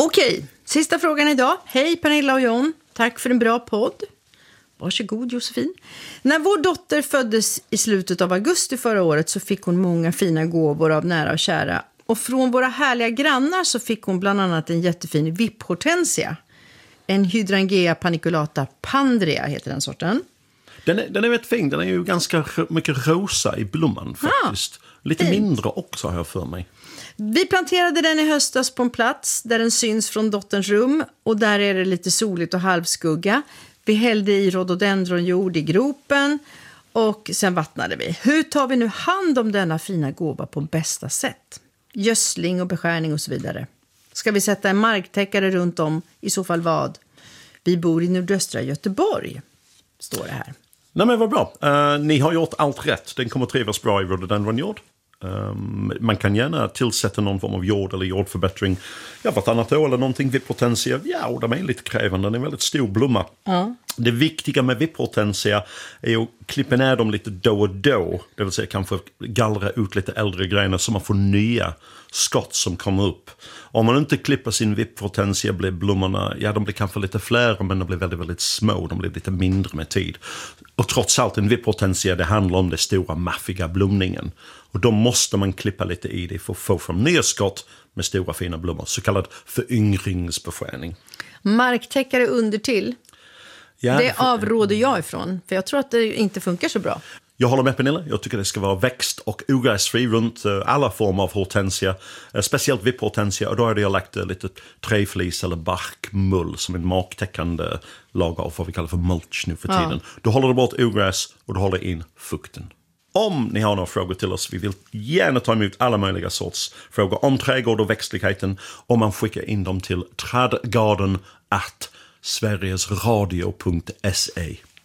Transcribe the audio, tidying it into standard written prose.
Okej, sista frågan idag. Hej Pernilla och John, tack för en bra podd. Varsågod Josefin. När vår dotter föddes i slutet av augusti förra året så fick hon många fina gåvor av nära och kära. Och från våra härliga grannar så fick hon bland annat en jättefin vipphortensia. En hydrangea paniculata pandria heter den sorten. Den är rätt fin, den är ju ganska mycket rosa i blomman faktiskt. Lite mindre också har jag för mig. Vi planterade den i höstas på en plats där den syns från dotterns rum. Och där är det lite soligt och halvskugga. Vi hällde i rhododendronjord i gropen och sen vattnade vi. Hur tar vi nu hand om denna fina gåva på bästa sätt? Gödsling och beskärning och så vidare. Ska vi sätta en marktäckare runt om? I så fall vad? Vi bor i nordöstra Göteborg, står det här. Nej men vad bra. Ni har gjort allt rätt. Den kommer trivas bra i rhododendronjord. Man kan gärna tillsätta någon form av jord eller jordförbättring. Ja, vartannat år eller någonting. Vipphortensia, ja, och de är lite krävande. Den är en väldigt stor blomma. Det viktiga med vipphortensia är att klippa ner dem lite då och då. Det vill säga kanske gallra ut lite äldre grenar så man får nya skott som kommer upp. Om man inte klipper sin vipphortensia blir blommorna, ja de blir kanske lite fler men de blir väldigt, väldigt små. De blir lite mindre med tid. Och trots allt en vipphortensia, det handlar om den stora maffiga blomningen. Och då måste man klippa lite i det för att få fram nya skott med stora fina blommor. Så kallad föryngringsbeskärning. Marktäckare under till. Ja, det avråder jag ifrån. För jag tror att det inte funkar så bra. Jag håller med Pernilla. Jag tycker det ska vara växt- och ogräsfri runt alla former av hortensia. Speciellt vipphortensia. Och då har jag lagt lite träflis eller barkmull som en marktäckande lager av vad vi kallar för mulch nu för tiden. Då håller det bort ogräs och då håller in fukten. Om ni har några frågor till oss, vi vill gärna ta emot alla möjliga sorts frågor om trädgård och växtligheten. Om man skickar in dem till trädgarden@sverigesradio.se.